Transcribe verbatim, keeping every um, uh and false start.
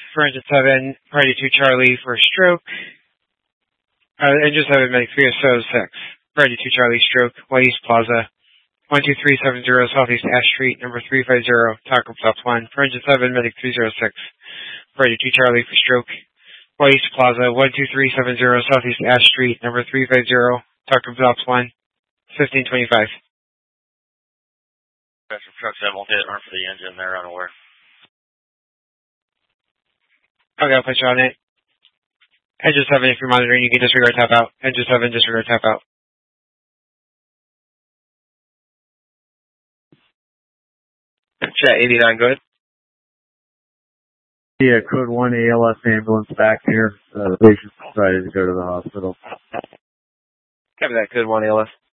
for engine seven, priority two Charlie for stroke. Uh, engine seven, medic three oh six, priority two Charlie stroke, Y East Plaza, one two three seven zero Southeast Ash Street, number three five zero, Taco Flats one, for engine seven, medic three oh six, priority two Charlie for stroke, Y East Plaza, one two three seven zero Southeast Ash Street, number three five zero, Taco Flats one, fifteen twenty-five. Special truck seven will hit, run for the engine, they're unaware. Okay, I'll put you on it. Engine seven, if you're monitoring, you can disregard tap out. Engine seven, disregard tap out. Chat eighty-nine, go ahead. Yeah, code one A L S ambulance back here. Uh, the patient's decided to go to the hospital. Copy that, code one A L S.